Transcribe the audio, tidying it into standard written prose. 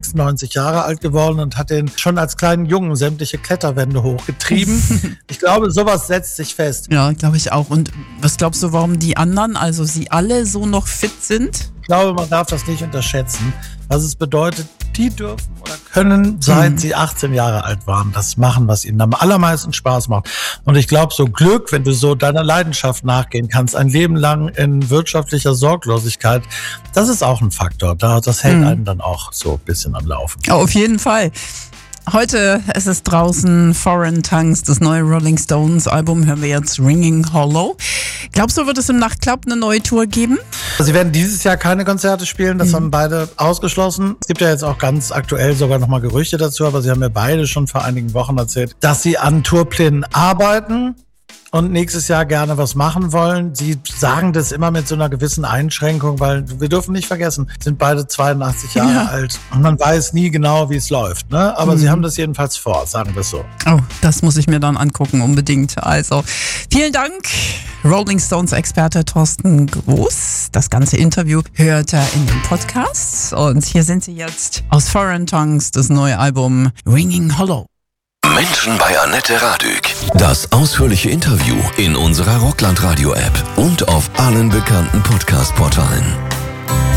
96 Jahre alt geworden und hat den schon als kleinen Jungen sämtliche Kletterwände hochgetrieben. Ich glaube, sowas setzt sich fest. Ja, glaube ich auch. Und was glaubst du, warum die anderen, also sie alle so noch fit sind? Ich glaube, man darf das nicht unterschätzen, was es bedeutet. Die dürfen oder können, seit sie 18 Jahre alt waren, das machen, was ihnen am allermeisten Spaß macht. Und ich glaube, so Glück, wenn du so deiner Leidenschaft nachgehen kannst, ein Leben lang in wirtschaftlicher Sorglosigkeit, das ist auch ein Faktor. Das hält einen dann auch so ein bisschen am Laufen. Auf jeden Fall. Heute ist es draußen, Foreign Tongues, das neue Rolling Stones Album, hören wir jetzt Ringing Hollow. Glaubst du, wird es im Nachtclub eine neue Tour geben? Sie werden dieses Jahr keine Konzerte spielen, das haben beide ausgeschlossen. Es gibt ja jetzt auch ganz aktuell sogar nochmal Gerüchte dazu, aber sie haben mir beide schon vor einigen Wochen erzählt, dass sie an Tourplänen arbeiten und nächstes Jahr gerne was machen wollen. Sie sagen das immer mit so einer gewissen Einschränkung, weil wir dürfen nicht vergessen, sind beide 82 Jahre alt und man weiß nie genau, wie es läuft, ne? Aber sie haben das jedenfalls vor, sagen wir es so. Oh, das muss ich mir dann angucken, unbedingt. Also, vielen Dank, Rolling Stones Experte Thorsten Groß. Das ganze Interview hört er in den Podcasts und hier sind sie jetzt aus Foreign Tongues, das neue Album Ringing Hollow. Menschen bei Annette Radück. Das ausführliche Interview in unserer Rockland Radio App und auf allen bekannten Podcast-Portalen.